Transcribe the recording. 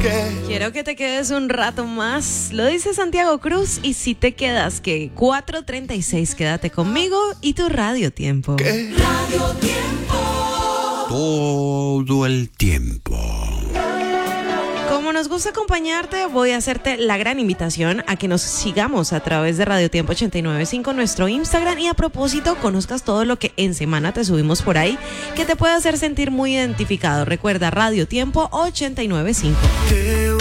Quiero que te quedes un rato más. Lo dice Santiago Cruz. Y si te quedas, que 4:36, quédate conmigo y tu Radio Tiempo. Radio Tiempo. Todo el tiempo. Como nos gusta acompañarte, voy a hacerte la gran invitación a que nos sigamos a través de Radio Tiempo 89.5, nuestro Instagram, y a propósito conozcas todo lo que en semana te subimos por ahí, que te puede hacer sentir muy identificado. Recuerda, Radio Tiempo 89.5.